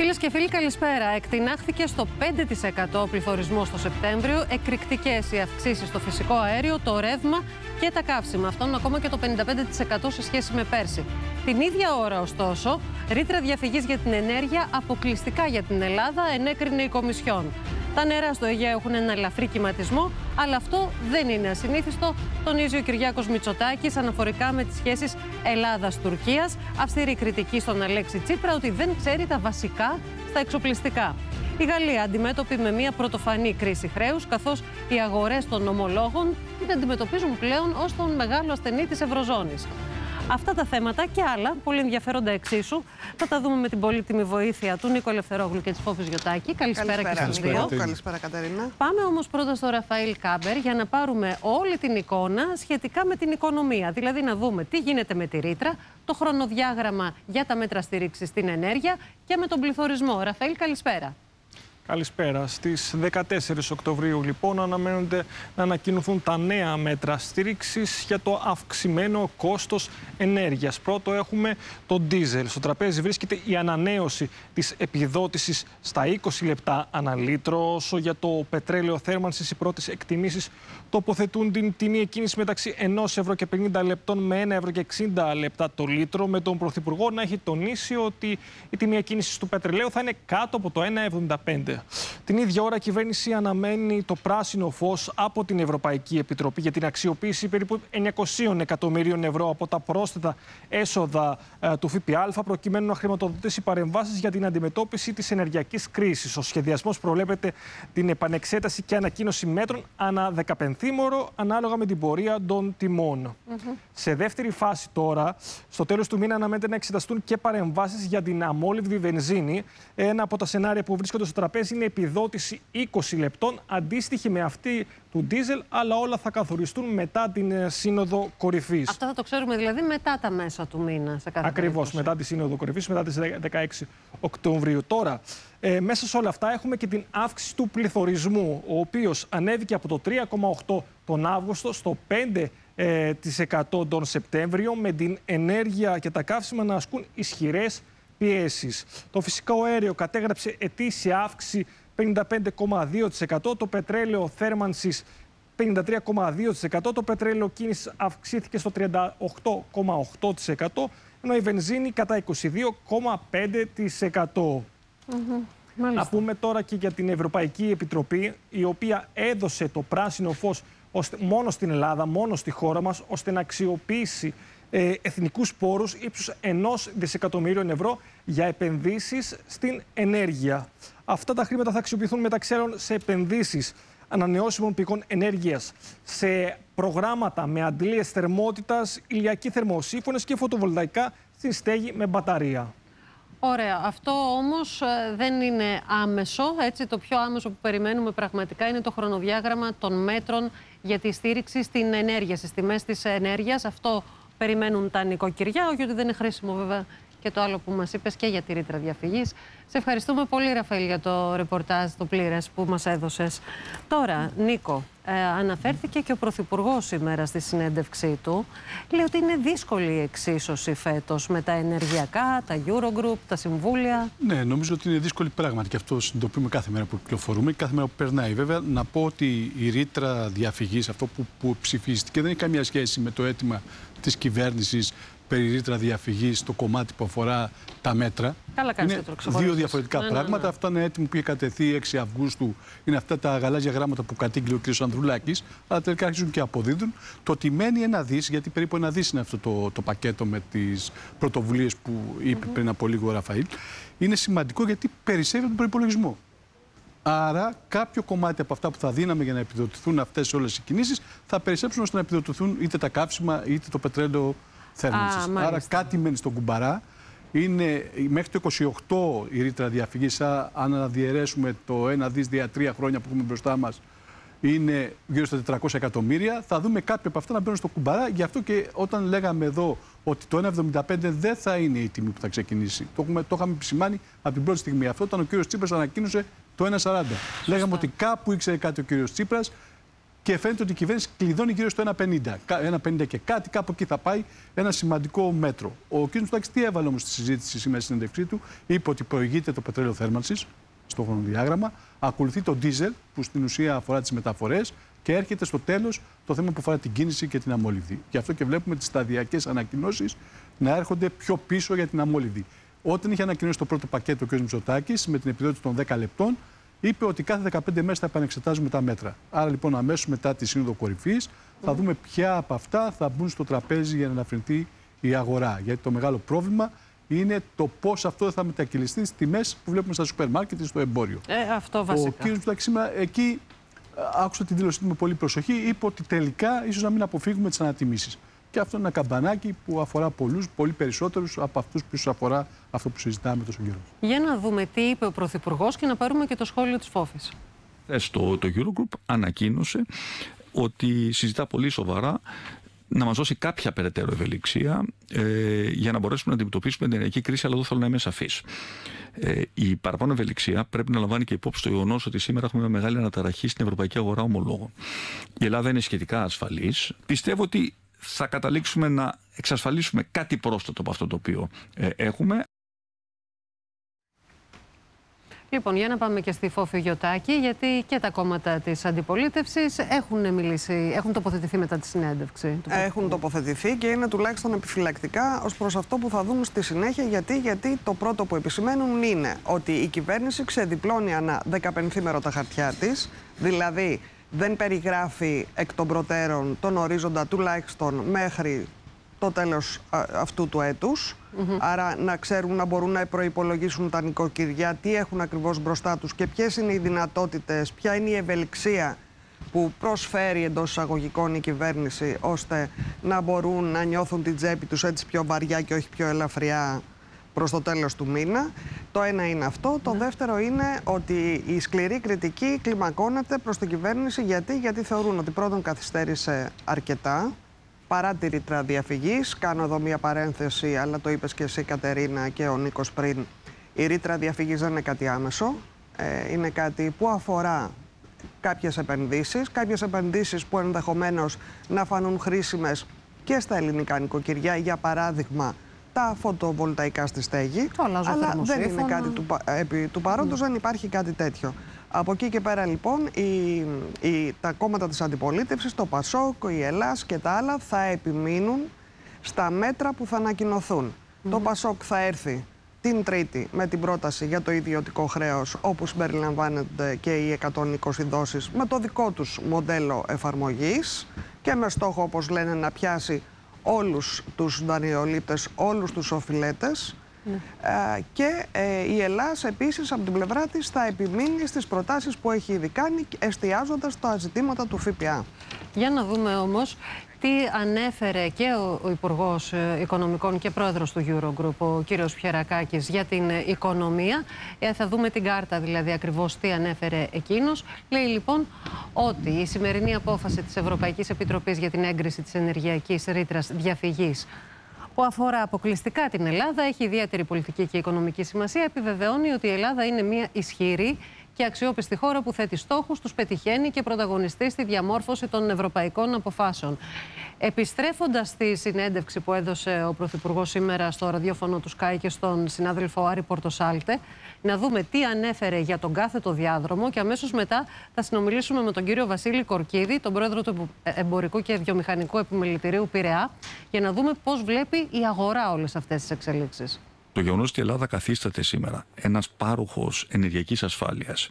Φίλες και φίλοι, καλησπέρα. Εκτινάχθηκε στο 5% ο πληθωρισμός το Σεπτέμβριο, εκρηκτικές οι αυξήσεις στο φυσικό αέριο, το ρεύμα και τα καύσιμα. Αυτόν ακόμα και το 55% σε σχέση με πέρσι. Την ίδια ώρα, ωστόσο, ρήτρα διαφυγής για την ενέργεια αποκλειστικά για την Ελλάδα ενέκρινε η Κομισιόν. Τα νερά στο Αιγαίο έχουν ένα ελαφρύ κυματισμό, αλλά αυτό δεν είναι ασυνήθιστο, τονίζει ο Κυριάκος Μητσοτάκης αναφορικά με τις σχέσεις Ελλάδας-Τουρκίας. Αυστηρή κριτική στον Αλέξη Τσίπρα ότι δεν ξέρει τα βασικά στα εξοπλιστικά. Η Γαλλία αντιμέτωπη με μια πρωτοφανή κρίση χρέους, καθώς οι αγορές των ομολόγων την αντιμετωπίζουν πλέον ως τον μεγάλο ασθενή της Ευρωζώνης. Αυτά τα θέματα και άλλα, πολύ ενδιαφέροντα εξίσου, θα τα δούμε με την πολύτιμη βοήθεια του Νίκο Ελευθερόγλου και της Φόβης Γιωτάκη. Καλησπέρα και στους δύο. Καλησπέρα, Κατερίνα. Πάμε όμως πρώτα στο Ραφαήλ Κάμπερ για να πάρουμε όλη την εικόνα σχετικά με την οικονομία. Δηλαδή να δούμε τι γίνεται με τη ρήτρα, το χρονοδιάγραμμα για τα μέτρα στήριξης στην ενέργεια και με τον πληθωρισμό. Ραφαήλ, καλησπέρα. Καλησπέρα. Στις 14 Οκτωβρίου, λοιπόν, αναμένονται να ανακοινωθούν τα νέα μέτρα στήριξης για το αυξημένο κόστος ενέργειας. Πρώτο έχουμε το ντίζελ. Στο τραπέζι βρίσκεται η ανανέωση της επιδότησης στα 20 λεπτά ανά λίτρο. Όσο για το πετρέλαιο θέρμανσης, οι πρώτες εκτιμήσεις τοποθετούν την τιμή εκκίνηση μεταξύ 1,50 ευρώ με 1,60 ευρώ το λίτρο, με τον Πρωθυπουργό να έχει τονίσει ότι η τιμή εκκίνησης του πετρελαίου θα είναι κάτω από το 1,75. Την ίδια ώρα η κυβέρνηση αναμένει το πράσινο φως από την Ευρωπαϊκή Επιτροπή για την αξιοποίηση περίπου 900 εκατομμυρίων ευρώ από τα πρόσθετα έσοδα του ΦΠΑ, προκειμένου να χρηματοδοτήσει παρεμβάσεις για την αντιμετώπιση της ενεργειακής κρίσης. Ο σχεδιασμός προβλέπεται την επανεξέταση και ανακοίνωση μέτρων ανά 15ωρο, ανάλογα με την πορεία των τιμών. Σε δεύτερη φάση τώρα, στο τέλος του μήνα, αναμένεται να εξεταστούν και παρεμβάσεις για την αμόλυβδη βενζίνη. Ένα από τα σενάρια που βρίσκονται στο τραπέζι είναι επιδότηση 20 λεπτών, αντίστοιχη με αυτή του ντίζελ, αλλά όλα θα καθοριστούν μετά την Σύνοδο Κορυφής. Αυτό θα το ξέρουμε δηλαδή μετά τα μέσα του μήνα, σε κάθε Ακριβώς, περίπτωση. μετά τη Σύνοδο Κορυφής, μετά τις 16 Οκτωβρίου. Τώρα, μέσα σε όλα αυτά έχουμε και την αύξηση του πληθωρισμού, ο οποίος ανέβηκε από το 3,8 τον Αύγουστο στο 5% τον Σεπτέμβριο, με την ενέργεια και τα καύσιμα να ασκούν ισχυρές πιέσεις. Το φυσικό αέριο κατέγραψε ετήσια αύξηση 55,2%, το πετρέλαιο θέρμανσης 53,2%, το πετρέλαιο κίνησης αυξήθηκε στο 38,8%, ενώ η βενζίνη κατά 22,5%. Να πούμε τώρα και για την Ευρωπαϊκή Επιτροπή, η οποία έδωσε το πράσινο φως μόνο στην Ελλάδα, μόνο στη χώρα μας, ώστε να αξιοποιήσει εθνικούς πόρους ύψους 1 δισεκατομμύριων ευρώ για επενδύσεις στην ενέργεια. Αυτά τα χρήματα θα αξιοποιηθούν μεταξύ άλλων σε επενδύσεις ανανεώσιμων πηγών ενέργειας, σε προγράμματα με αντλίες θερμότητας, ηλιακοί θερμοσύφωνες και φωτοβολταϊκά στη στέγη με μπαταρία. Ωραία. Αυτό όμως δεν είναι άμεσο. Έτσι, το πιο άμεσο που περιμένουμε πραγματικά είναι το χρονοδιάγραμμα των μέτρων για τη στήριξη στην ενέργεια, στις τιμές της ενέργειας. Αυτό περιμένουν τα νοικοκυριά, όχι ότι δεν είναι χρήσιμο βέβαια και το άλλο που μας είπες και για τη ρήτρα διαφυγής. Σε ευχαριστούμε πολύ, Ραφαήλ, για το ρεπορτάζ, το πλήρες που μας έδωσες. Τώρα, Νίκο, αναφέρθηκε και ο Πρωθυπουργός σήμερα στη συνέντευξή του. Λέει ότι είναι δύσκολη η εξίσωση φέτος με τα ενεργειακά, τα Eurogroup, τα συμβούλια. Ναι, νομίζω ότι είναι δύσκολη πράγματι και αυτό συνειδητοποιούμε κάθε μέρα που κυκλοφορούμε και κάθε μέρα που περνάει. Βέβαια, να πω ότι η ρήτρα διαφυγής, αυτό που ψηφίστηκε, δεν έχει καμία σχέση με το αίτημα της κυβέρνησης περί ρήτρα διαφυγής στο κομμάτι που αφορά τα μέτρα. Καλά κάνεις το ξεχωρίζεις. Δύο διαφορετικά πράγματα. Αυτό είναι έτοιμο που είχε κατεθεί 6 Αυγούστου. Είναι αυτά τα γαλάζια γράμματα που κατήγγειλε ο κ. Ανδρουλάκης. Αλλά τελικά αρχίζουν και αποδίδουν. Το ότι μένει 1 δις, γιατί περίπου 1 δις είναι αυτό το πακέτο με τις πρωτοβουλίες που είπε πριν από λίγο ο Ραφαήλ, είναι σημαντικό γιατί περισσεύει τον προϋπολογισμό. Άρα, κάποιο κομμάτι από αυτά που θα δίναμε για να επιδοτηθούν αυτές όλες οι κινήσεις θα περισσέψουν ώστε να επιδοτηθούν είτε τα καύσιμα είτε το πετρέλαιο θέρμανσης. Άρα, κάτι μένει στον κουμπαρά. Είναι μέχρι το 28 η ρήτρα διαφυγής. Αν αναδιαιρέσουμε το 1 δις δια 3 χρόνια που έχουμε μπροστά μας, είναι γύρω στα 400 εκατομμύρια. Θα δούμε κάποια από αυτά να μπαίνουν στο κουμπαρά. Γι' αυτό και όταν λέγαμε εδώ ότι το 1,75 δεν θα είναι η τιμή που θα ξεκινήσει. Το είχαμε επισημάνει από την πρώτη στιγμή αυτό, όταν ο κ. Τσίπρας ανακοίνωσε το 1,40. Λέγαμε ότι κάπου ήξερε κάτι ο κ. Τσίπρας. και φαίνεται ότι η κυβέρνηση κλειδώνει γύρω στο 1,50. 1,50 και κάτι, κάπου εκεί θα πάει ένα σημαντικό μέτρο. Ο κ. Μητσοτάκης τι έβαλε όμως στη συζήτηση σήμερα στην συνέντευξή του? Είπε ότι προηγείται το πετρέλαιο θέρμανσης στο χρονοδιάγραμμα, ακολουθεί το ντίζελ που στην ουσία αφορά τις μεταφορές και έρχεται στο τέλος το θέμα που αφορά την κίνηση και την αμόλυβδη. Γι' αυτό και βλέπουμε τις σταδιακές ανακοινώσεις να έρχονται πιο πίσω για την αμόλυβδη. Όταν είχε ανακοινώσει το πρώτο πακέτο ο κ. Μητσοτάκης με την επιδότηση των 10 λεπτών, είπε ότι κάθε 15 μέρες θα επανεξετάζουμε τα μέτρα. Άρα λοιπόν αμέσως μετά τη Σύνοδο Κορυφής θα δούμε ποια από αυτά θα μπουν στο τραπέζι για να ελαφρυνθεί η αγορά. Γιατί το μεγάλο πρόβλημα είναι το πώς αυτό θα μετακυλιστεί στις τιμές που βλέπουμε στα σούπερ μάρκετ ή στο εμπόριο. Αυτό βασικά. Ο κ. Μητσοτάκης σήμερα εκεί, άκουσα τη δήλωσή του με πολύ προσοχή, είπε ότι τελικά ίσως να μην αποφύγουμε τις ανατιμήσεις. Και αυτό είναι ένα καμπανάκι που αφορά πολλούς, πολύ περισσότερους από αυτούς που αφορά αυτό που συζητάμε τόσο καιρό. Για να δούμε τι είπε ο Πρωθυπουργός και να πάρουμε και το σχόλιο της Φόφης. Το Eurogroup ανακοίνωσε ότι συζητά πολύ σοβαρά να μας δώσει κάποια περαιτέρω ευελιξία για να μπορέσουμε να αντιμετωπίσουμε την ενεργειακή κρίση, αλλά εδώ θέλω να είμαι σαφής. Η παραπάνω ευελιξία πρέπει να λαμβάνει και υπόψη το γεγονός ότι σήμερα έχουμε μια μεγάλη αναταραχή στην ευρωπαϊκή αγορά ομολόγων. Η Ελλάδα είναι σχετικά ασφαλής. Πιστεύω ότι θα καταλήξουμε να εξασφαλίσουμε κάτι πρόσθετο από αυτό το οποίο έχουμε. Λοιπόν, για να πάμε και στη Φόφη Γιωτάκη, γιατί και τα κόμματα της αντιπολίτευσης έχουν τοποθετηθεί μετά τη συνέντευξη. Έχουν τοποθετηθεί και είναι τουλάχιστον επιφυλακτικά ως προς αυτό που θα δουν στη συνέχεια. Γιατί το πρώτο που επισημαίνουν είναι ότι η κυβέρνηση ξεδιπλώνει ανά 15ημερο τα χαρτιά της, δηλαδή δεν περιγράφει εκ των προτέρων τον ορίζοντα τουλάχιστον μέχρι το τέλος αυτού του έτους. Άρα να ξέρουν, να μπορούν να προϋπολογίσουν τα νοικοκυριά, τι έχουν ακριβώς μπροστά τους και ποιες είναι οι δυνατότητες, ποια είναι η ευελιξία που προσφέρει εντός εισαγωγικών η κυβέρνηση, ώστε να μπορούν να νιώθουν την τσέπη τους έτσι πιο βαριά και όχι πιο ελαφριά προς το τέλος του μήνα. Το ένα είναι αυτό. Το δεύτερο είναι ότι η σκληρή κριτική κλιμακώνεται προς την κυβέρνηση. Γιατί θεωρούν ότι πρώτον καθυστέρησε αρκετά, παρά τη ρήτρα διαφυγής. Κάνω εδώ μία παρένθεση, αλλά το είπες και εσύ, Κατερίνα, και ο Νίκος πριν. Η ρήτρα διαφυγής δεν είναι κάτι άμεσο. Είναι κάτι που αφορά κάποιες επενδύσεις που ενδεχομένως να φανούν χρήσιμες και στα ελληνικά νοικοκυριά. Για παράδειγμα, τα φωτοβολταϊκά στη στέγη. Αλλά δεν είναι κάτι επί του παρόντος, δεν υπάρχει κάτι τέτοιο. Από εκεί και πέρα λοιπόν τα κόμματα της αντιπολίτευσης, το ΠΑΣΟΚ, η ΕΛΑΣ και τα άλλα θα επιμείνουν στα μέτρα που θα ανακοινωθούν. Το ΠΑΣΟΚ θα έρθει την Τρίτη με την πρόταση για το ιδιωτικό χρέος, όπου συμπεριλαμβάνονται και οι 120 δόσεις με το δικό τους μοντέλο εφαρμογής και με στόχο, όπως λένε, να πιάσει όλους τους δανειολήπτες, όλους τους οφειλέτες. Και η Ελλάδα επίσης από την πλευρά της θα επιμείνει στις προτάσεις που έχει ήδη κάνει, εστιάζοντας στα ζητήματα του ΦΠΑ. Για να δούμε όμως τι ανέφερε και ο Υπουργός Οικονομικών και Πρόεδρος του Eurogroup, ο κύριος Πιερακάκης, για την οικονομία. Θα δούμε την κάρτα δηλαδή ακριβώς τι ανέφερε εκείνος. Λέει λοιπόν ότι η σημερινή απόφαση της Ευρωπαϊκής Επιτροπής για την έγκριση της ενεργειακής ρήτρας διαφυγής, που αφορά αποκλειστικά την Ελλάδα, έχει ιδιαίτερη πολιτική και οικονομική σημασία. Επιβεβαιώνει ότι η Ελλάδα είναι μια ισχυρή και αξιόπιστη χώρα που θέτει στόχους, τους πετυχαίνει και πρωταγωνιστεί στη διαμόρφωση των ευρωπαϊκών αποφάσεων. Επιστρέφοντας στη συνέντευξη που έδωσε ο Πρωθυπουργός σήμερα στο ραδιόφωνο του Sky και στον συνάδελφο Άρη Πορτοσάλτε, να δούμε τι ανέφερε για τον κάθετο διάδρομο και αμέσως μετά θα συνομιλήσουμε με τον κύριο Βασίλη Κορκίδη, τον πρόεδρο του Εμπορικού και Βιομηχανικού Επιμελητηρίου Πειραιά, για να δούμε πώς βλέπει η αγορά όλες αυτές τις εξελίξεις. Το γεγονός ότι η Ελλάδα καθίσταται σήμερα ένας πάροχος ενεργειακής ασφάλειας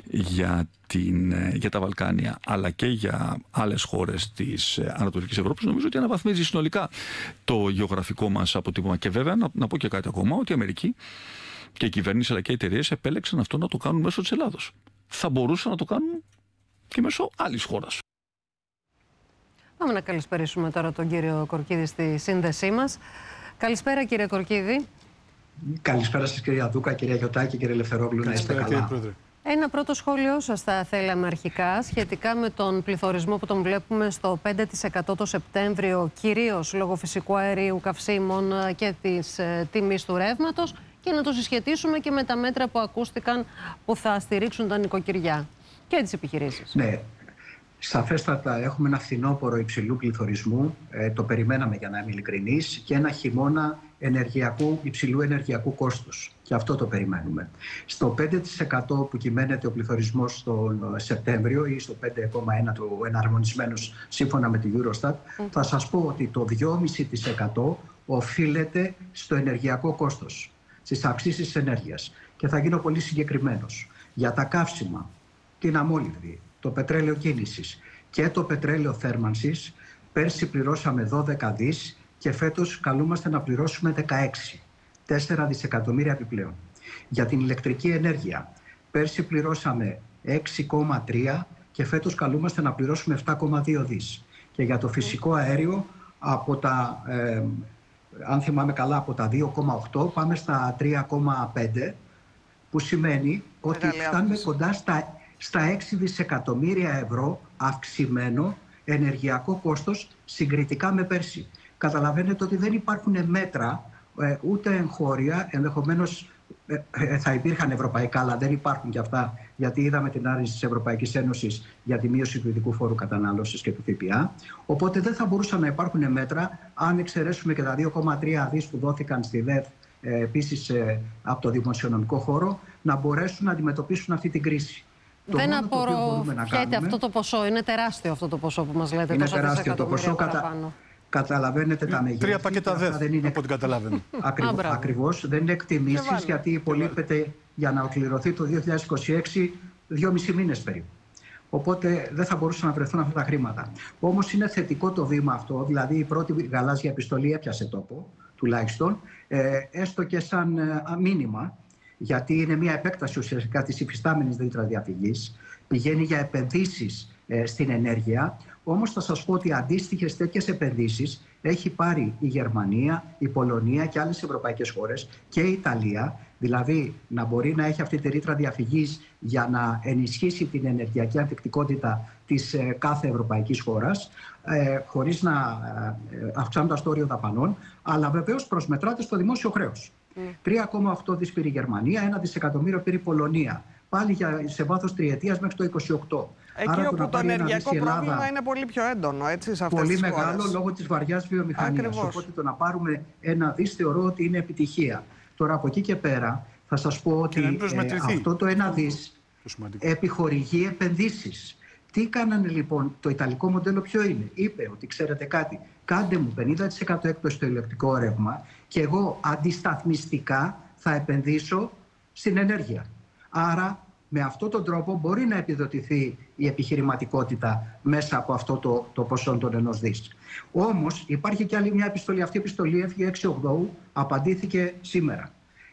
για τα Βαλκάνια, αλλά και για άλλες χώρες της Ανατολικής Ευρώπης, νομίζω ότι αναβαθμίζει συνολικά το γεωγραφικό μας αποτύπωμα. Και βέβαια να πω και κάτι ακόμα, ότι η Αμερική και η κυβέρνηση αλλά και οι εταιρείες επέλεξαν αυτό να το κάνουν μέσω της Ελλάδος. Θα μπορούσαν να το κάνουν και μέσω άλλης χώρας. Πάμε να καλησπερίσουμε τώρα τον κύριο Κορκίδη στη σύνδεσή μας. Καλησπέρα κύριε Κορκίδη. Καλησπέρα σας κυρία Δούκα, κυρία Γιωτάκη, κύριε Ελευθερόγλου, να είστε καλά. Ένα πρώτο σχόλιο σας θα θέλαμε αρχικά σχετικά με τον πληθωρισμό που τον βλέπουμε στο 5% το Σεπτέμβριο, κυρίως λόγω φυσικού αερίου, καυσίμων και της τιμής του ρεύματος, και να το συσχετίσουμε και με τα μέτρα που ακούστηκαν που θα στηρίξουν τα νοικοκυριά και τις επιχειρήσεις. Ναι. Σαφέστατα έχουμε ένα φθινόπωρο υψηλού πληθωρισμού, το περιμέναμε για να είμαι ειλικρινής, και ένα χειμώνα υψηλού ενεργειακού κόστους. Και αυτό το περιμένουμε. Στο 5% που κυμαίνεται ο πληθωρισμός τον Σεπτέμβριο ή στο 5,1% του εναρμονισμένους σύμφωνα με τη Eurostat, θα σας πω ότι το 2,5% οφείλεται στο ενεργειακό κόστος, στις αυξήσεις της ενέργειας. Και θα γίνω πολύ συγκεκριμένος. Για τα καύσιμα, την αμόλυβδη, το πετρέλαιο κίνησης και το πετρέλαιο θέρμανσης, πέρσι πληρώσαμε 12 δις και φέτος καλούμαστε να πληρώσουμε 16. 4 δισεκατομμύρια επιπλέον. Για την ηλεκτρική ενέργεια, πέρσι πληρώσαμε 6,3 και φέτος καλούμαστε να πληρώσουμε 7,2 δις. Και για το φυσικό αέριο, αν θυμάμαι καλά, από τα 2,8 πάμε στα 3,5, που σημαίνει ότι φτάνουμε κοντά στα 6 δισεκατομμύρια ευρώ αυξημένο ενεργειακό κόστος συγκριτικά με πέρσι. Καταλαβαίνετε ότι δεν υπάρχουν μέτρα, ούτε εγχώρια, ενδεχομένως θα υπήρχαν ευρωπαϊκά, αλλά δεν υπάρχουν κι αυτά, γιατί είδαμε την άρνηση της Ευρωπαϊκής Ένωσης για τη μείωση του ειδικού φόρου κατανάλωσης και του ΦΠΑ. Οπότε δεν θα μπορούσαν να υπάρχουν μέτρα, αν εξαιρέσουμε και τα 2,3 δις που δόθηκαν στη ΔΕΔ επίσης από το δημοσιονομικό χώρο, να μπορέσουν να αντιμετωπίσουν αυτή την κρίση. Δεν απορροφιέται αυτό το ποσό. Είναι τεράστιο αυτό το ποσό που μας λέτε. Είναι τεράστιο το ποσό. Καταλαβαίνετε τα μεγέθη. 3 πακέτα ΔΕΔ, από ό,τι καταλαβαίνω. Ακριβώς. Δεν είναι εκτιμήσεις, γιατί υπολείπεται για να ολοκληρωθεί το 2026 2,5 μήνες περίπου. Οπότε δεν θα μπορούσαν να βρεθούν αυτά τα χρήματα. Όμως είναι θετικό το βήμα αυτό, δηλαδή η πρώτη γαλάζια επιστολή έπιασε τόπο, τουλάχιστον, έστω και σαν μήνυμα, γιατί είναι μια επέκταση ουσιαστικά της υφιστάμενης ρήτρας διαφυγής, πηγαίνει για επενδύσεις στην ενέργεια. Όμως θα σας πω ότι αντίστοιχες τέτοιες επενδύσεις έχει πάρει η Γερμανία, η Πολωνία και άλλες ευρωπαϊκές χώρες και η Ιταλία, δηλαδή να μπορεί να έχει αυτή τη ρήτρα διαφυγής για να ενισχύσει την ενεργειακή ανθεκτικότητα της κάθε ευρωπαϊκής χώρας, χωρίς να αυξάνοντας το όριο δαπανών, αλλά βεβαίως προσμετράται στο δημόσιο χρέος. 3,8 δις πήρε η Γερμανία, 1 δισεκατομμύριο πήρε η Πολωνία. Πάλι σε βάθος τριετίας μέχρι το 28. Εκεί άρα όπου το ενεργειακό πρόβλημα είναι πολύ πιο έντονο, έτσι, σε αυτές πολύ τις χώρες. Μεγάλο λόγω της βαριάς βιομηχανίας. Ακριβώς. Οπότε το να πάρουμε 1 δις θεωρώ ότι είναι επιτυχία. Τώρα από εκεί και πέρα θα σας πω ότι αυτό το 1 δις επιχορηγεί επενδύσεις. Τι κάνανε λοιπόν, το ιταλικό μοντέλο ποιο είναι? Είπε ότι ξέρετε κάτι, κάντε μου 50% έκπτωση στο ηλεκτρικό ρεύμα και εγώ αντισταθμιστικά θα επενδύσω στην ενέργεια. Άρα με αυτόν τον τρόπο μπορεί να επιδοτηθεί η επιχειρηματικότητα μέσα από αυτό το ποσό των 1 δις. Όμως υπάρχει και άλλη μια επιστολή. Αυτή η επιστολή έφυγε 6/8, απαντήθηκε σήμερα.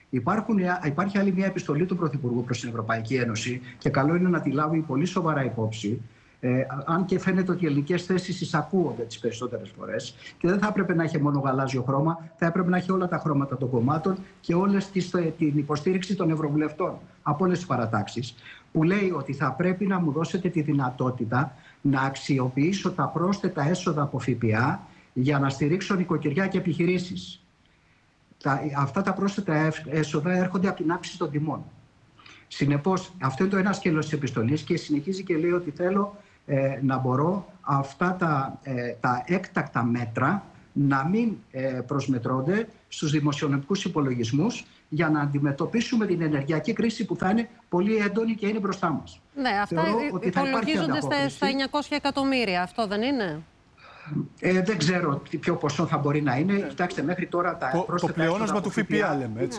Υπάρχει άλλη μια επιστολή του Πρωθυπουργού προς την Ευρωπαϊκή Ένωση και καλό είναι να τη λάβει πολύ σοβαρά υπόψη. Αν και φαίνεται ότι οι ελληνικές θέσεις εισακούονται τις περισσότερες φορές και δεν θα έπρεπε να έχει μόνο γαλάζιο χρώμα, θα έπρεπε να έχει όλα τα χρώματα των κομμάτων και όλες την υποστήριξη των ευρωβουλευτών από όλες τις παρατάξεις, που λέει ότι θα πρέπει να μου δώσετε τη δυνατότητα να αξιοποιήσω τα πρόσθετα έσοδα από ΦΠΑ για να στηρίξω νοικοκυριά και επιχειρήσεις. Αυτά τα πρόσθετα έσοδα έρχονται από την αύξηση των τιμών. Συνεπώς, αυτό είναι το ένα σκέλος της επιστολής και συνεχίζει και λέει ότι θέλω να μπορώ αυτά τα έκτακτα μέτρα να μην προσμετρώνται στους δημοσιονομικούς υπολογισμούς για να αντιμετωπίσουμε την ενεργειακή κρίση που θα είναι πολύ έντονη και είναι μπροστά μας. Ναι, αυτά υπολογίζονται στα 900 εκατομμύρια, αυτό δεν είναι? Δεν ξέρω ποιο ποσό θα μπορεί να είναι. Κοιτάξτε, μέχρι τώρα το πλεόνασμα του ΦΠΑ λέμε, έτσι.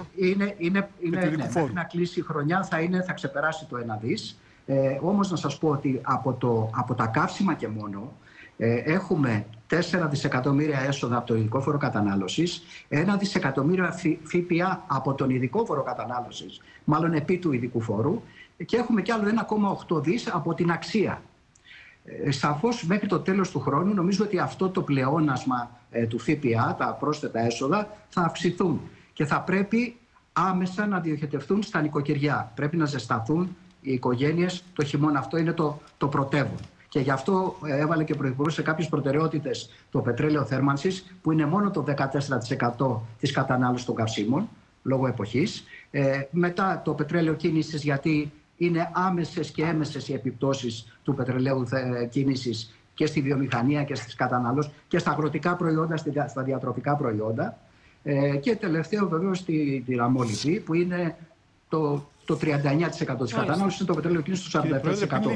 Μέχρι να κλείσει η χρονιά θα ξεπεράσει το 1 δις. Όμως να σας πω ότι από τα καύσιμα και μόνο έχουμε 4 δισεκατομμύρια έσοδα από το ειδικό φόρο κατανάλωσης, 1 δισεκατομμύριο ΦΠΑ από τον ειδικό φόρο κατανάλωσης, μάλλον επί του ειδικού φόρου, και έχουμε κι άλλο 1,8 δις από την αξία. Σαφώς μέχρι το τέλος του χρόνου νομίζω ότι αυτό το πλεόνασμα του ΦΠΑ, τα πρόσθετα έσοδα, θα αυξηθούν και θα πρέπει άμεσα να διοχετευτούν στα νοικοκυριά. Πρέπει να ζεσταθούν οι οικογένειες το χειμώνα. Αυτό είναι το πρωτεύον. Και γι' αυτό έβαλε και ο Πρωθυπουργός σε κάποιες προτεραιότητες το πετρέλαιο θέρμανσης, που είναι μόνο το 14% της κατανάλωσης των καυσίμων, λόγω εποχής. Μετά το πετρέλαιο κίνησης, γιατί είναι άμεσες και έμεσες οι επιπτώσεις του πετρελαίου κίνησης και στη βιομηχανία και στις καταναλώσεις και στα αγροτικά προϊόντα, στα διατροφικά προϊόντα. Και τελευταίο βεβαίως την αμόλυβδη, που είναι το 39% της κατανάλωσης, είναι το πετρέλαιο κίνησης στο 47%.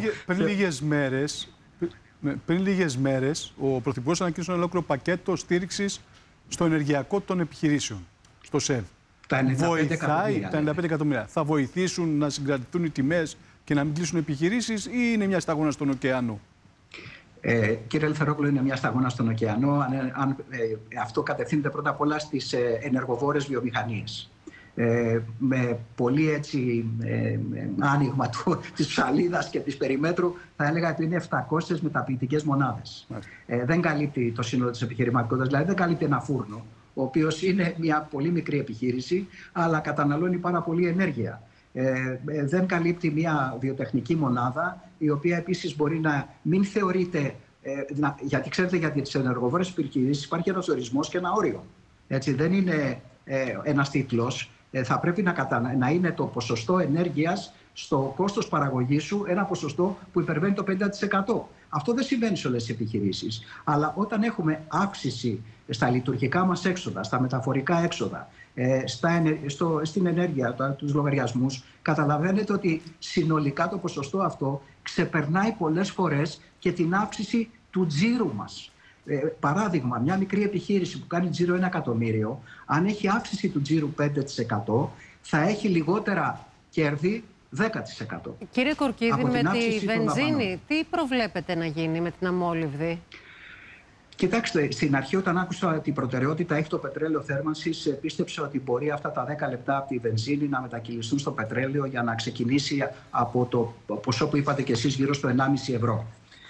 Πριν λίγες μέρες, ο Πρωθυπουργός ανακοίνωσε ένα ολόκληρο πακέτο στήριξης στο ενεργειακό των επιχειρήσεων, στο ΣΕΒ. Βοηθάει τα 95 εκατομμύρια. Θα βοηθήσουν να συγκρατηθούν οι τιμές και να μην κλείσουν επιχειρήσεις, ή είναι μια σταγόνα στον ωκεανό? Κύριε Ελευθερόπουλο, είναι μια σταγόνα στον ωκεανό. Αυτό κατευθύνεται πρώτα απ' όλα στις ενεργοβόρες βιομηχανίες. Με πολύ έτσι άνοιγμα της ψαλίδας και της περιμέτρου, θα έλεγα ότι είναι 700 μεταποιητικές μονάδες. Δεν καλύπτει το σύνολο της επιχειρηματικότητας, δηλαδή δεν καλύπτει ένα φούρνο, ο οποίος είναι μια πολύ μικρή επιχείρηση, αλλά καταναλώνει πάρα πολύ ενέργεια. Δεν καλύπτει μια βιοτεχνική μονάδα, η οποία επίσης μπορεί να μην θεωρείται, γιατί ξέρετε, για τις ενεργοβόρες επιχειρήσεις υπάρχει ένας ορισμός και ένα όριο. Έτσι, δεν είναι ένας τίτλος. Θα πρέπει να είναι το ποσοστό ενέργειας στο κόστος παραγωγής σου ένα ποσοστό που υπερβαίνει το 50%. Αυτό δεν συμβαίνει σε όλες τις επιχειρήσεις. Αλλά όταν έχουμε αύξηση στα λειτουργικά μας έξοδα, στα μεταφορικά έξοδα, στην ενέργεια, τους λογαριασμούς, καταλαβαίνετε ότι συνολικά το ποσοστό αυτό ξεπερνάει πολλές φορές και την αύξηση του τζίρου μας. Παράδειγμα, μια μικρή επιχείρηση που κάνει τζίρο 1 εκατομμύριο, αν έχει αύξηση του τζίρου 5%, θα έχει λιγότερα κέρδη 10%. Κύριε Κορκίδη, με τη βενζίνη, τι προβλέπετε να γίνει με την αμόλυβδη? Κοιτάξτε, στην αρχή όταν άκουσα την προτεραιότητα έχει το πετρέλαιο θέρμανσης, πίστεψα ότι μπορεί αυτά τα 10 λεπτά από τη βενζίνη να μετακυλιστούν στο πετρέλαιο για να ξεκινήσει από το ποσό που είπατε κι εσείς, γύρω στο 1,5 ευρώ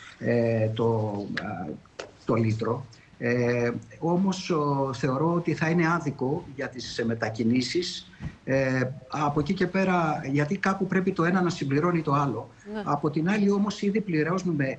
το λίτρο. Όμως θεωρώ ότι θα είναι άδικο για τις μετακινήσεις. Από εκεί και πέρα, γιατί κάπου πρέπει το ένα να συμπληρώνει το άλλο. Ναι. Από την άλλη όμως ήδη πληρώνουμε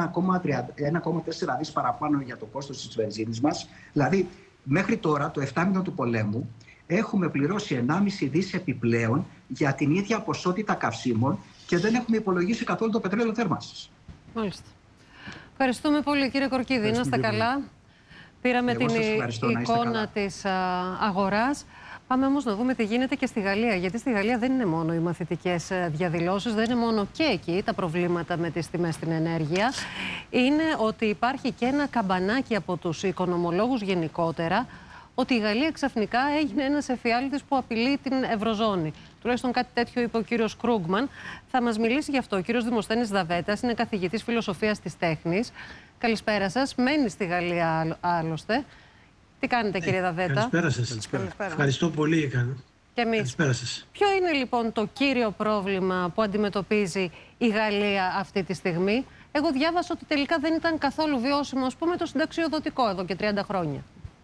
1,4 δις παραπάνω για το κόστος της βενζίνης μας. Δηλαδή μέχρι τώρα, το 7 του πολέμου, έχουμε πληρώσει 1,5 δις επιπλέον για την ίδια ποσότητα καυσίμων και δεν έχουμε υπολογίσει καθόλου το πετρέλαιο θέρμανσης. Μάλιστα. Ευχαριστούμε πολύ, κύριε Κορκίδη. Να είστε καλά. Πήραμε την εικόνα της αγοράς. Πάμε όμως να δούμε τι γίνεται και στη Γαλλία. Γιατί στη Γαλλία δεν είναι μόνο οι μαθητικές διαδηλώσεις, δεν είναι μόνο και εκεί τα προβλήματα με τις τιμές στην ενέργεια. Είναι ότι υπάρχει και ένα καμπανάκι από τους οικονομολόγους γενικότερα, ότι η Γαλλία ξαφνικά έγινε ένας εφιάλτης που απειλεί την Ευρωζώνη. Τουλάχιστον κάτι τέτοιο είπε ο κύριος Κρούγκμαν. Θα μας μιλήσει γι' αυτό ο κύριος Δημοσθένης Δαβέτας, είναι καθηγητής φιλοσοφίας της τέχνης. Καλησπέρα σας. Μένει στη Γαλλία άλλωστε. Τι κάνετε, κύριε Δαβέτα? Καλησπέρα σας. Ευχαριστώ πολύ. Και εμείς. Καλησπέρα σας. Ποιο είναι λοιπόν το κύριο πρόβλημα που αντιμετωπίζει η Γαλλία αυτή τη στιγμή? Εγώ διάβασα ότι τελικά δεν ήταν καθόλου βιώσιμο, ας πούμε, το συνταξιοδοτικό εδώ και 30 χρόνια.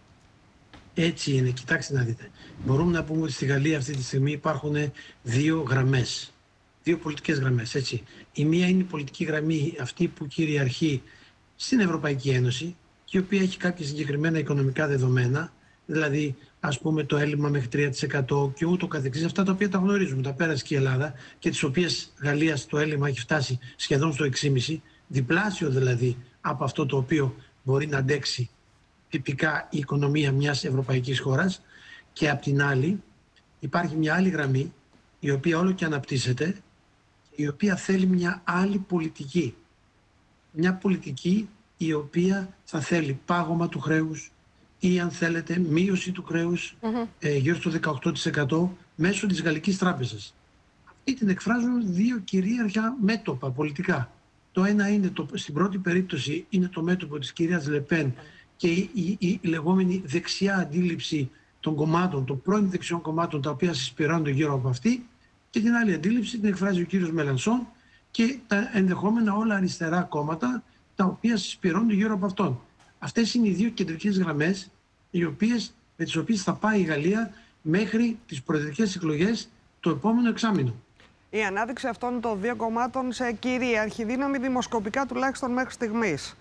Έτσι είναι. Κοιτάξτε να δείτε. Μπορούμε να πούμε ότι στη Γαλλία αυτή τη στιγμή υπάρχουν δύο γραμμές. Δύο πολιτικές γραμμές. Έτσι. Η μία είναι η πολιτική γραμμή αυτή που κυριαρχεί στην Ευρωπαϊκή Ένωση και η οποία έχει κάποια συγκεκριμένα οικονομικά δεδομένα, δηλαδή ας πούμε το έλλειμμα μέχρι 3% και ούτω καθεξής, αυτά τα οποία τα γνωρίζουμε, τα πέρασε και η Ελλάδα και τις οποίες Γαλλία το έλλειμμα έχει φτάσει σχεδόν στο 6,5%, διπλάσιο δηλαδή από αυτό το οποίο μπορεί να αντέξει τυπικά η οικονομία μιας ευρωπαϊκής χώρας. Και απ' την άλλη υπάρχει μια άλλη γραμμή η οποία όλο και αναπτύσσεται, η οποία θέλει μια άλλη πολιτική. Μια πολιτική η οποία θα θέλει πάγωμα του χρέους ή αν θέλετε μείωση του χρέους γύρω στο 18% μέσω της Γαλλικής Τράπεζας. Αυτή την εκφράζουν δύο κυρίαρχα μέτωπα πολιτικά. Το ένα είναι, στην πρώτη περίπτωση, είναι το μέτωπο της κυρίας Λεπέν και η λεγόμενη δεξιά αντίληψη των κομμάτων, των πρώην δεξιών κομμάτων, τα οποία συσπηρώνονται γύρω από αυτή, και την άλλη αντίληψη την εκφράζει ο κύριος Μελανσόν και τα ενδεχόμενα όλα αριστερά κόμματα, τα οποία συσπηρώνονται γύρω από αυτόν. Αυτές είναι οι δύο κεντρικές γραμμές με τις οποίες θα πάει η Γαλλία μέχρι τις προεδρικές εκλογές το επόμενο εξάμηνο. Η ανάδειξη αυτών των δύο κομμάτων σε κυρίαρχη δύναμη δημοσκοπικά τουλάχιστον μέχρι στιγμής.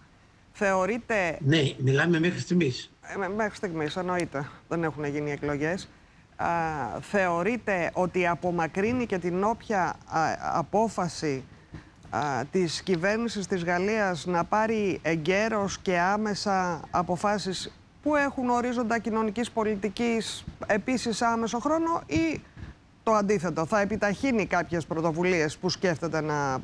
Θεωρείτε... Ναι, μιλάμε μέχρι στιγμής. Μέχρι στιγμής, εννοείται. Δεν έχουν γίνει εκλογές. θεωρείτε ότι απομακρύνει και την όποια απόφαση της κυβέρνησης της Γαλλίας να πάρει εγκαίρως και άμεσα αποφάσεις που έχουν ορίζοντα κοινωνικής πολιτικής επίσης άμεσο χρόνο, ή το αντίθετο, θα επιταχύνει κάποιες πρωτοβουλίες που σκέφτεται να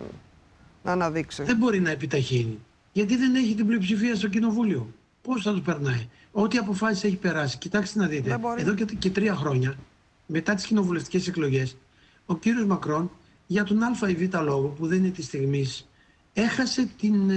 αναδείξει? Δεν μπορεί να επιταχύνει, γιατί δεν έχει την πλειοψηφία στο Κοινοβούλιο. Πώς θα του περνάει? Ό,τι αποφάσεις έχει περάσει. Κοιτάξτε να δείτε, εδώ και 3 χρόνια, μετά τις κοινοβουλευτικές εκλογές, ο κύριος Μακρόν, για τον α ή β λόγο που δεν είναι της στιγμής, έχασε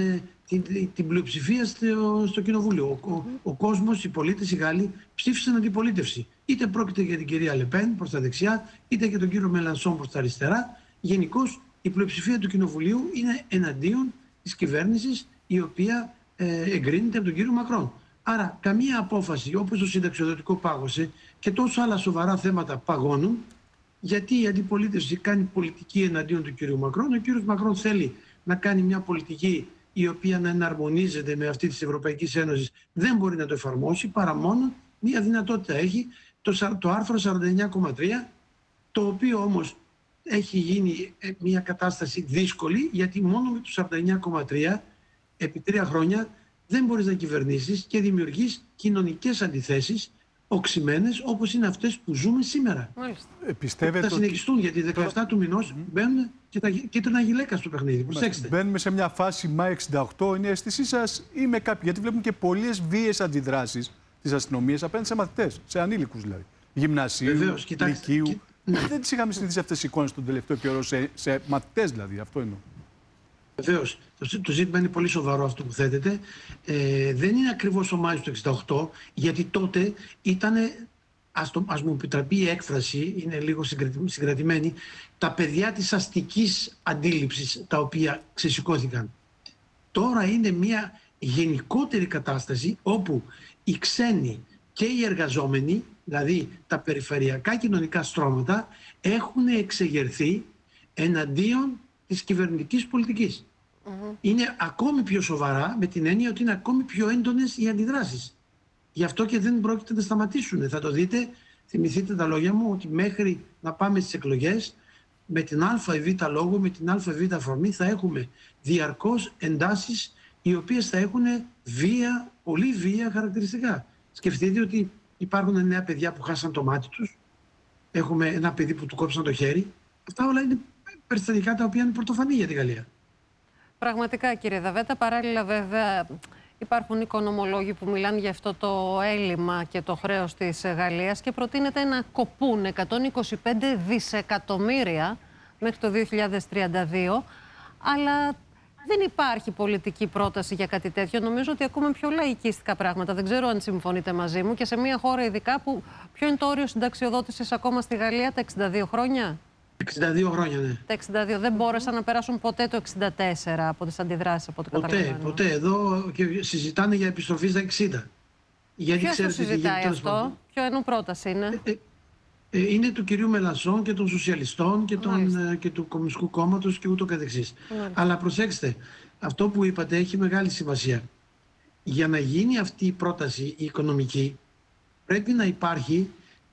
την πλειοψηφία στο Κοινοβούλιο. Ο κόσμος, οι πολίτες, οι Γάλλοι ψήφισαν αντιπολίτευση. Είτε πρόκειται για την κυρία Λεπέν προς τα δεξιά, είτε για τον κύριο Μελανσόν προς τα αριστερά. Γενικώς η πλειοψηφία του Κοινοβουλίου είναι εναντίον της κυβέρνησης, η οποία εγκρίνεται από τον κύριο Μακρόν. Άρα καμία απόφαση, όπως το συνταξιοδοτικό πάγωσε και τόσα άλλα σοβαρά θέματα παγώνουν, γιατί η αντιπολίτευση κάνει πολιτική εναντίον του κύριου Μακρόν. Ο κύριος Μακρόν θέλει να κάνει μια πολιτική η οποία να εναρμονίζεται με αυτή της Ευρωπαϊκής Ένωσης. Δεν μπορεί να το εφαρμόσει, παρά μόνο μια δυνατότητα έχει, το άρθρο 49,3, το οποίο όμως έχει γίνει μια κατάσταση δύσκολη, γιατί μόνο με το 49,3 επί 3 χρόνια δεν μπορείς να κυβερνήσεις και δημιουργείς κοινωνικές αντιθέσεις οξυμένες, όπως είναι αυτές που ζούμε σήμερα. Πιστεύετε θα συνεχιστούν, γιατί 17 του μηνός μπαίνουν και ήταν αγιλέκα στο παιχνίδι. Προσέξτε. Μπαίνουμε σε μια φάση Μάη 68, είναι η αίσθησή σας, ή με κάποιοι? Γιατί βλέπουμε και πολλές βίαιες αντιδράσεις της αστυνομίας απέναντι σε μαθητές, σε ανήλικους δηλαδή. Γυμνασίου, λυκείου. Δεν τις είχαμε συνηθίσει αυτές τις εικόνες τον τελευταίο καιρό, σε μαθητές δηλαδή, αυτό εννοώ. Βεβαίως. Το ζήτημα είναι πολύ σοβαρό αυτό που θέτετε. Δεν είναι ακριβώς ο Μάης του 68, γιατί τότε ήταν, ας μου επιτραπεί η έκφραση, είναι λίγο συγκρατημένη, τα παιδιά της αστικής αντίληψης τα οποία ξεσηκώθηκαν. Τώρα είναι μια γενικότερη κατάσταση όπου οι ξένοι και οι εργαζόμενοι, δηλαδή τα περιφερειακά κοινωνικά στρώματα, έχουν εξεγερθεί εναντίον της κυβερνητικής πολιτικής. Είναι ακόμη πιο σοβαρά, με την έννοια ότι είναι ακόμη πιο έντονες οι αντιδράσεις. Γι' αυτό και δεν πρόκειται να σταματήσουν. Θα το δείτε, θυμηθείτε τα λόγια μου, ότι μέχρι να πάμε στις εκλογές, με την α ή β λόγο, με την α ή β αφορμή, θα έχουμε διαρκώς εντάσεις οι οποίες θα έχουν βία, πολύ βία χαρακτηριστικά. Σκεφτείτε ότι υπάρχουν νέα παιδιά που χάσαν το μάτι τους, έχουμε ένα παιδί που του κόψαν το χέρι. Αυτά όλα είναι περιστατικά τα οποία είναι πρωτοφανή για τη Γαλλία. Πραγματικά, κύριε Δαβέτα, παράλληλα βέβαια υπάρχουν οικονομολόγοι που μιλάνε για αυτό το έλλειμμα και το χρέος της Γαλλίας και προτείνεται να κοπούν 125 δισεκατομμύρια μέχρι το 2032, αλλά δεν υπάρχει πολιτική πρόταση για κάτι τέτοιο. Νομίζω ότι ακούμε πιο λαϊκίστικα πράγματα. Δεν ξέρω αν συμφωνείτε μαζί μου. Και σε μια χώρα ειδικά που ποιο είναι το όριο συνταξιοδότησης ακόμα στη Γαλλία, τα 62 χρόνια? 62 χρόνια, ναι. Τα 62 δεν μπόρεσαν να περάσουν ποτέ το 64 από τις αντιδράσεις, από ό,τι καταλαβαίνω. Ποτέ. Εδώ και συζητάνε για επιστροφή στα 60. Γιατί ποιος το συζητάει αυτό? Ποιο εννοώ πρόταση είναι? Είναι του κυρίου Μελανσόν και των σοσιαλιστών και του Κομμουνιστικού Κόμματος και ούτω καθεξής. Αλλά προσέξτε, αυτό που είπατε έχει μεγάλη σημασία. Για να γίνει αυτή η πρόταση η οικονομική, πρέπει να υπάρχει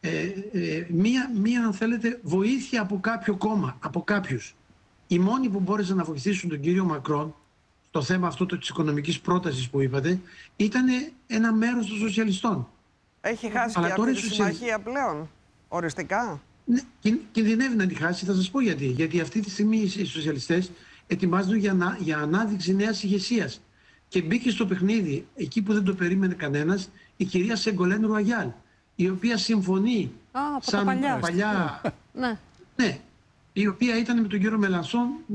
μία, αν θέλετε, βοήθεια από κάποιο κόμμα, από κάποιους. Οι μόνοι που μπόρεσαν να βοηθήσουν τον κύριο Μακρόν στο θέμα αυτό της οικονομικής πρότασης που είπατε, ήταν ένα μέρος των σοσιαλιστών. Έχει χάσει και αυτή τη συμμαχία πλέον, οριστικά? Ναι, κινδυνεύει να τη χάσει, θα σας πω γιατί. Γιατί αυτή τη στιγμή οι σοσιαλιστές ετοιμάζονται για ανάδειξη νέας ηγεσίας. Και μπήκε στο παιχνίδι, εκεί που δεν το περίμενε κανένας, η κυρία Σεγκολέν Ρουαγιάλ, η οποία συμφωνεί σαν παλιά. Ναι. Ναι, η οποία ήταν με τον κύριο Μελανσόν